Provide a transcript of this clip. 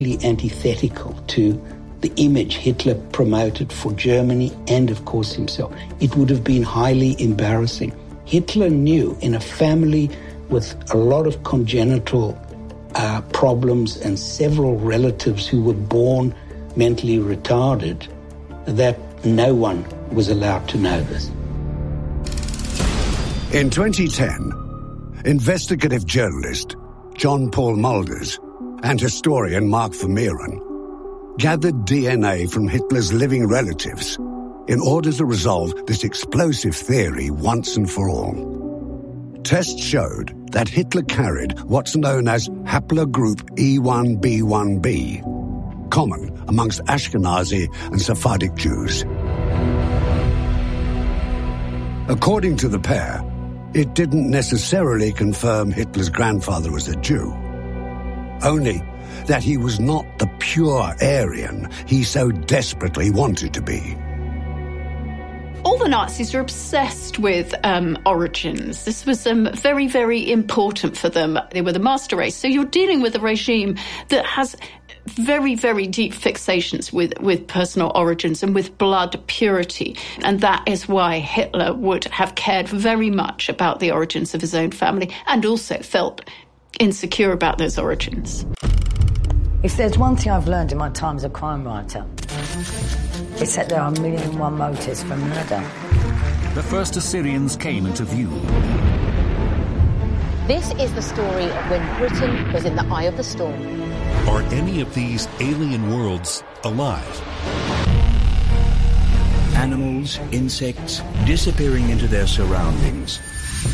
antithetical to the image Hitler promoted for Germany and, of course, himself. It would have been highly embarrassing. Hitler knew in a family with a lot of congenital problems and several relatives who were born mentally retarded that no one was allowed to know this. In 2010, investigative journalist John Paul Mulders and historian Mark Vermeuren gathered DNA from Hitler's living relatives in order to resolve this explosive theory once and for all. Tests showed that Hitler carried what's known as haplogroup E1b1b, common amongst Ashkenazi and Sephardic Jews. According to the pair, it didn't necessarily confirm Hitler's grandfather was a Jew, only that he was not the pure Aryan he so desperately wanted to be. All the Nazis were obsessed with origins. This was very, very important for them. They were the master race. So you're dealing with a regime that has very, very deep fixations with personal origins and with blood purity. And that is why Hitler would have cared very much about the origins of his own family and also felt insecure about those origins. If there's one thing I've learned in my time as a crime writer, it's that there are 1,000,001 motives for murder. The first Assyrians came into view. This is the story of when Britain was in the eye of the storm. Are any of these alien worlds alive? Animals, insects, disappearing into their surroundings,